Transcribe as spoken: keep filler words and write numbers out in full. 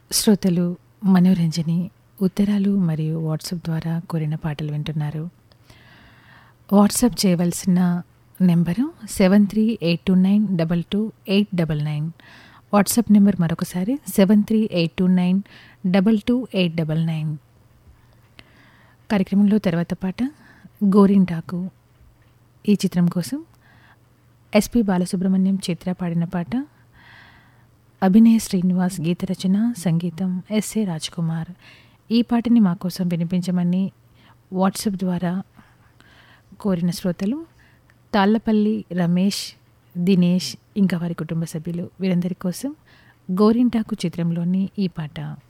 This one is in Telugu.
శ్రోతలు మనోరంజని ఉత్తరాలు మరియు వాట్సాప్ ద్వారా కోరిన పాటలు వింటున్నారు. వాట్సాప్ చేయవలసిన number seven three eight two nine double two eight double nine. WhatsApp number మరొకసారి seven three eight two nine double two eight double nine. కార్యక్రమంలో తర్వాత పాట గోరింటాకు. ఈ చిత్రం కోసం ఎస్పి బాలసుబ్రహ్మణ్యం చిత్ర పాడిన పాట. అభినయ శ్రీనివాస్ గీత రచన, సంగీతం ఎస్ఏ రాజ్ కుమార్. ఈ పాటని మా కోసం వినిపించమని వాట్సాప్ ద్వారా కోరిన శ్రోతలు తాళ్లపల్లి రమేష్, దినేష్ ఇంకా వారి కుటుంబ సభ్యులు. వీరందరి కోసం గోరింటాకు చిత్రంలోని ఈ పాట.